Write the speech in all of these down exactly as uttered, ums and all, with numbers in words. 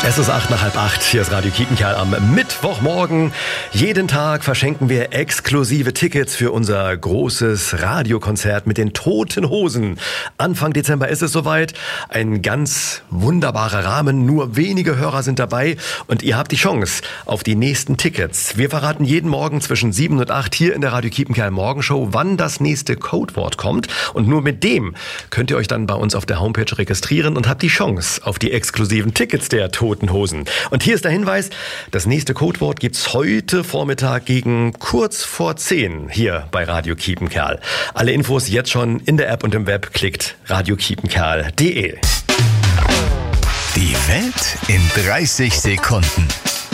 Es ist acht nach halb acht. Hier ist Radio Kiepenkerl am Mittwochmorgen. Jeden Tag verschenken wir exklusive Tickets für unser großes Radiokonzert mit den Toten Hosen. Anfang Dezember ist es soweit. Ein ganz wunderbarer Rahmen. Nur wenige Hörer sind dabei und ihr habt die Chance auf die nächsten Tickets. Wir verraten jeden Morgen zwischen sieben und acht hier in der Radio Kiepenkerl Morgenshow, wann das nächste Codewort kommt. Und nur mit dem könnt ihr euch dann bei uns auf der Homepage registrieren und habt die Chance auf die exklusiven Tickets der Toten Hosen. Und hier ist der Hinweis, das nächste Codewort gibt's heute Vormittag gegen kurz vor zehn hier bei Radio Kiepenkerl. Alle Infos jetzt schon in der App und im Web. Klickt radio kiepenkerl punkt de. Die Welt in dreißig Sekunden.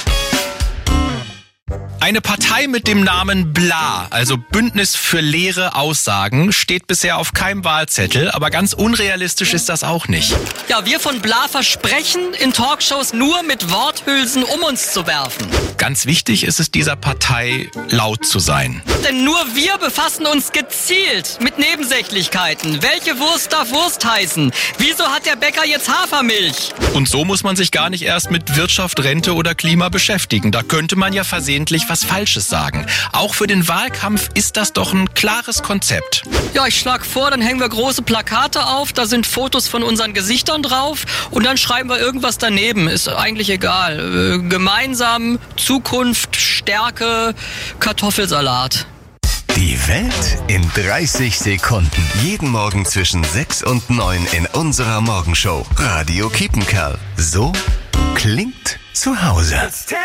Eine Partei mit dem Namen BLA, also Bündnis für leere Aussagen, steht bisher auf keinem Wahlzettel, aber ganz unrealistisch ist das auch nicht. Ja, wir von BLA versprechen, in Talkshows nur mit Worthülsen um uns zu werfen. Ganz wichtig ist es dieser Partei, laut zu sein. Denn nur wir befassen uns gezielt mit Nebensächlichkeiten. Welche Wurst darf Wurst heißen? Wieso hat der Bäcker jetzt Hafermilch? Und so muss man sich gar nicht erst mit Wirtschaft, Rente oder Klima beschäftigen. Da könnte man ja versehentlich was Falsches sagen. Auch für den Wahlkampf ist das doch ein klares Konzept. Ja, ich schlage vor, dann hängen wir große Plakate auf, da sind Fotos von unseren Gesichtern drauf und dann schreiben wir irgendwas daneben. Ist eigentlich egal. Äh, gemeinsam, Zukunft, Stärke, Kartoffelsalat. Die Welt in dreißig Sekunden. Jeden Morgen zwischen sechs und neun in unserer Morgenshow. Radio Kiepenkerl. So klingt zu Hause.